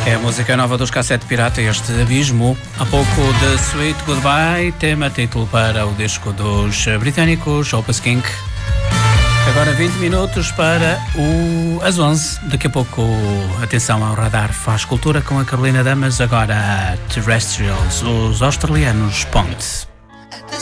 É a música nova dos Cassete Pirata, este Abismo. Há pouco de Sweet Goodbye, tema título para o disco dos britânicos Opus King. Agora 20 minutos para as 11. Daqui a pouco, atenção ao radar, faz cultura com a Carolina Damas. Agora Terrestrials, os australianos Ponte.